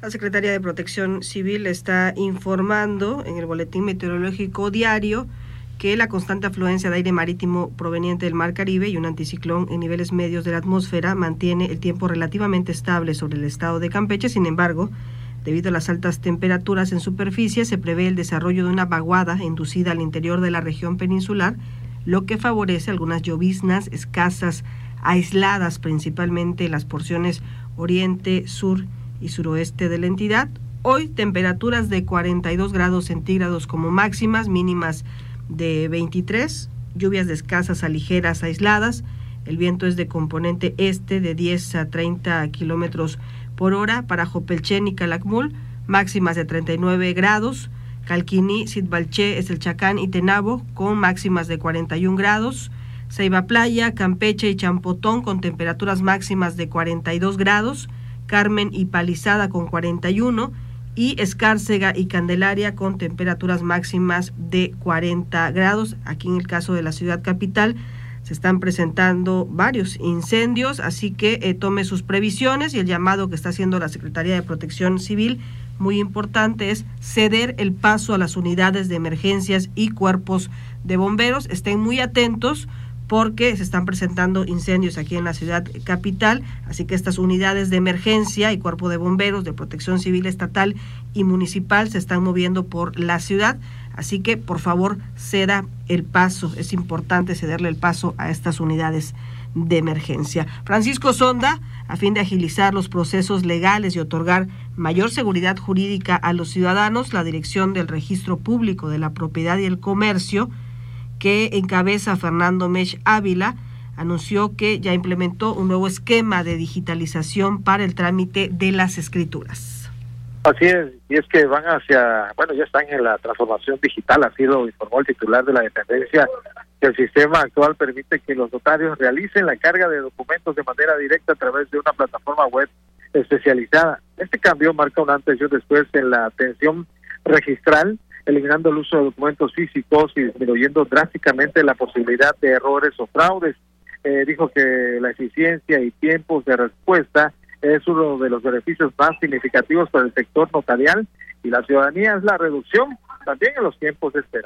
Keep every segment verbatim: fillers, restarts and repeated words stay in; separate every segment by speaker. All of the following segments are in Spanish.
Speaker 1: La Secretaría de Protección Civil está informando en el Boletín Meteorológico Diario que la constante afluencia de aire marítimo proveniente del Mar Caribe y un anticiclón en niveles medios de la atmósfera mantiene el tiempo relativamente estable sobre el estado de Campeche. Sin embargo, debido a las altas temperaturas en superficie, se prevé el desarrollo de una vaguada inducida al interior de la región peninsular, lo que favorece algunas lloviznas escasas, aisladas principalmente en las porciones oriente, sur y suroeste de la entidad. Hoy temperaturas de cuarenta y dos grados centígrados como máximas, mínimas de veintitrés, lluvias de escasas a ligeras aisladas. El viento es de componente este de diez a treinta kilómetros por hora para Jopelchen y Calakmul, máximas de treinta y nueve grados. Calquiní, Sitbalché, Estelchacán y Tenabo con máximas de cuarenta y un grados. Ceiba Playa, Campeche y Champotón con temperaturas máximas de cuarenta y dos grados. Carmen y Palizada con cuarenta y uno, y Escárcega y Candelaria con temperaturas máximas de cuarenta grados. Aquí en el caso de la ciudad capital se están presentando varios incendios, así que eh, tome sus previsiones, y el llamado que está haciendo la Secretaría de Protección Civil, muy importante, es ceder el paso a las unidades de emergencias y cuerpos de bomberos. Estén muy atentos porque se están presentando incendios aquí en la ciudad capital, así que estas unidades de emergencia y cuerpo de bomberos de protección civil estatal y municipal se están moviendo por la ciudad, así que por favor ceda el paso, es importante cederle el paso a estas unidades de emergencia. Francisco Sonda, a fin de agilizar los procesos legales y otorgar mayor seguridad jurídica a los ciudadanos, la Dirección del Registro Público de la Propiedad y el Comercio, que encabeza Fernando Mech Ávila, anunció que ya implementó un nuevo esquema de digitalización para el trámite de las escrituras.
Speaker 2: Así es, y es que van hacia, bueno, ya están en la transformación digital, así lo informó el titular de la dependencia, que el sistema actual permite que los notarios realicen la carga de documentos de manera directa a través de una plataforma web especializada. Este cambio marca un antes y un después en la atención registral, eliminando el uso de documentos físicos y disminuyendo drásticamente la posibilidad de errores o fraudes. Eh, dijo que la eficiencia y tiempos de respuesta es uno de los beneficios más significativos para el sector notarial, y la ciudadanía es la reducción también en los tiempos de espera.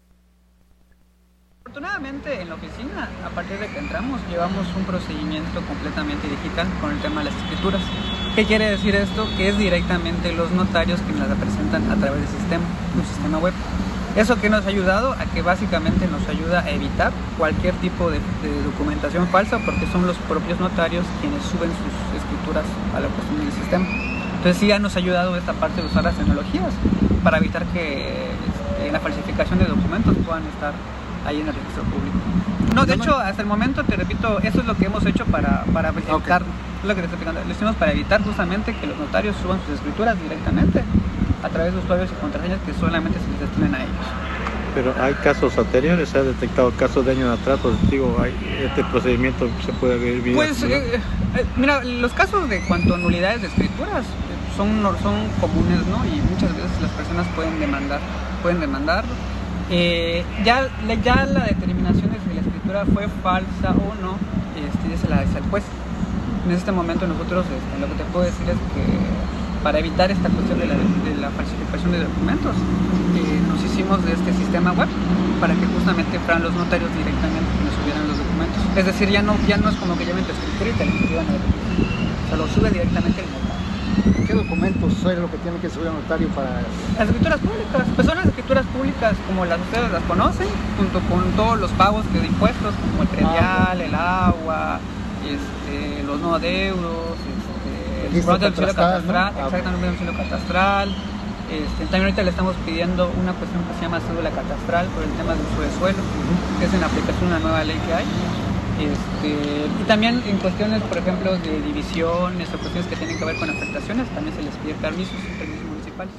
Speaker 3: Afortunadamente en la oficina, a partir de que entramos, llevamos un procedimiento completamente digital con el tema de las escrituras. ¿Qué quiere decir esto? Que es directamente los notarios quienes las representan a través del sistema, un sistema web. ¿Eso que nos ha ayudado? A que básicamente nos ayuda a evitar cualquier tipo de, de documentación falsa, porque son los propios notarios quienes suben sus escrituras a la cuestión del sistema. Entonces sí ya nos ha ayudado esta parte de usar las tecnologías para evitar que en la falsificación de documentos puedan estar ahí en el registro público. No, de hecho, hasta el momento, te repito, eso es lo que hemos hecho para, para evitar, okay. Lo que te estoy explicando, lo hicimos para evitar justamente que los notarios suban sus escrituras directamente a través de usuarios y contraseñas que solamente se les destinen a ellos.
Speaker 4: Pero hay casos anteriores, se ha detectado casos de años atrás, pues digo, hay, este procedimiento se puede ver bien.
Speaker 3: Pues, eh, eh, mira, los casos de cuanto a nulidades de escrituras son, son comunes, ¿no? Y muchas veces las personas pueden demandar, pueden demandar. Eh, ya, ya la determinación de si la escritura fue falsa o no, este, ya se la dice el juez. En este momento nosotros este, lo que te puedo decir es que para evitar esta cuestión de la, de la falsificación de documentos, eh, nos hicimos de este sistema web para que justamente fueran los notarios directamente que nos subieran los documentos. Es decir, ya no, ya no es como que lleven tu escritura y te lo escriban a la escritura, se lo sube directamente el notario.
Speaker 5: ¿Qué documentos es lo que tiene que subir el notario para...?
Speaker 3: Las escrituras públicas, pues son las escrituras públicas como las ustedes las conocen, junto con todos los pagos de impuestos, como el predial, el agua, este, los no adeudos, este, el domicilio catastral, ah, exactamente, el domicilio catastral. Este, también ahorita le estamos pidiendo una cuestión que se llama cédula catastral por el tema de uso de suelo, que es en aplicación una nueva ley que hay. Este, y también en cuestiones, por ejemplo, de divisiones o cuestiones que tienen que ver con afectaciones, también se les pide permisos, permisos municipales.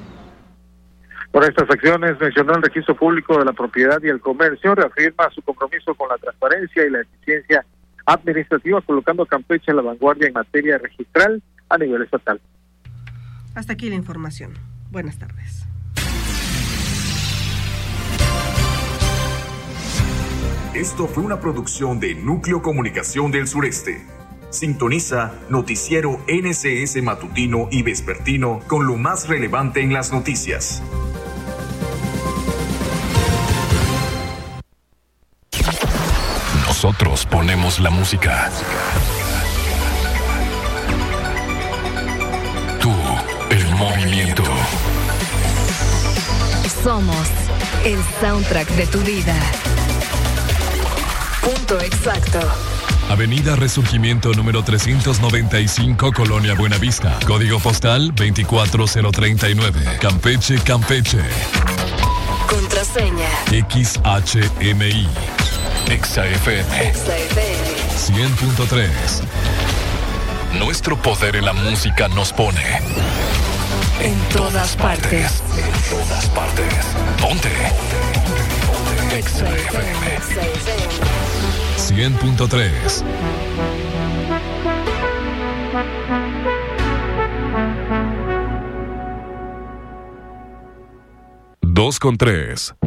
Speaker 2: Por estas acciones, mencionó el Registro Público de la Propiedad y el Comercio, reafirma su compromiso con la transparencia y la eficiencia administrativa, colocando a Campeche en la vanguardia en materia registral a nivel estatal.
Speaker 1: Hasta aquí la información. Buenas tardes.
Speaker 6: Esto fue una producción de Núcleo Comunicación del Sureste. Sintoniza Noticiero N C S Matutino y Vespertino con lo más relevante en las noticias.
Speaker 7: Nosotros ponemos la música. Tú, el movimiento.
Speaker 8: Somos el soundtrack de tu vida. Punto exacto.
Speaker 7: Avenida Resurgimiento número trescientos noventa y cinco, Colonia Buenavista. Código postal veinticuatro cero treinta y nueve. Campeche, Campeche.
Speaker 8: Contraseña
Speaker 7: X H M I. Exa F M.
Speaker 8: Exa F M.
Speaker 7: cien punto tres. Nuestro poder en la música nos pone
Speaker 8: en todas partes.
Speaker 7: En todas partes. Ponte. Exa F M. cien punto tres. Dos con tres.